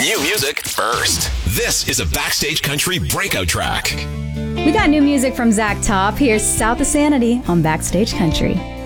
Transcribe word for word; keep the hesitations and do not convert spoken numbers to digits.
New music first. This is a Backstage Country breakout track. We got new music from Zach Top. Here's South of Sanity on Backstage Country.